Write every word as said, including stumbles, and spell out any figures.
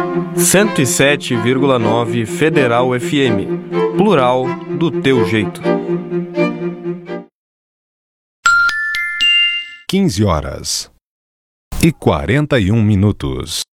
cento e sete vírgula nove Federal F M. Plural do teu jeito. quinze horas e quarenta e um minutos.